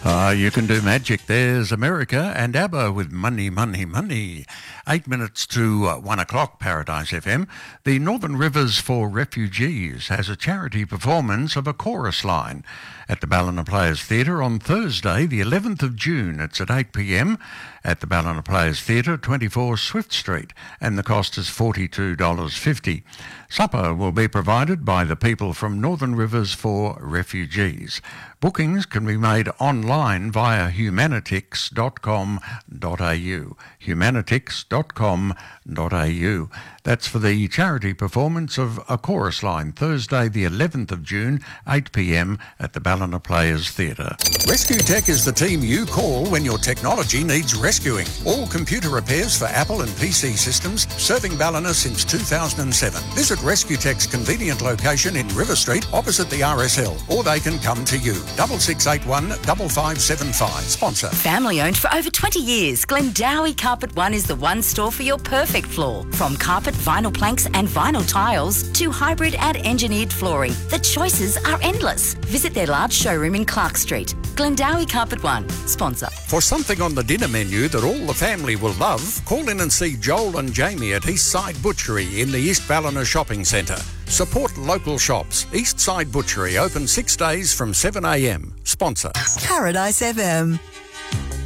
You can do magic. There's America and ABBA with Money, Money, Money. 8 minutes to 1 o'clock, Paradise FM. The Northern Rivers for Refugees has a charity performance of a chorus line at the Ballina Players Theatre on Thursday, the 11th of June. It's at 8 p.m. at the Ballina Players Theatre, 24 Swift Street, and the cost is $42.50. Supper will be provided by the people from Northern Rivers for Refugees. Bookings can be made online via humanitix.com.au. humanitix.com.au. That's for the charity performance of a chorus line, Thursday the 11th of June, 8 p.m. at the Ballina Players Theatre. Rescue Tech is the team you call when your technology needs rescuing. All computer repairs for Apple and PC systems, serving Ballina since 2007. Visit Rescue Tech's convenient location in River Street, opposite the RSL, or they can come to you. 6681 5575. Sponsor. Family owned for over 20 years, Glendowie Carpet One is the one store for your perfect floor. From carpet, vinyl planks and vinyl tiles to hybrid and engineered flooring, the choices are endless. Visit their large showroom in Clark Street. Glendowie Carpet One. Sponsor. For something on the dinner menu that all the family will love, call in and see Joel and Jamie at Eastside Butchery in the East Ballina Shopping Centre. Support local shops. Eastside Butchery open 6 days from 7 a.m. Sponsor. Paradise FM.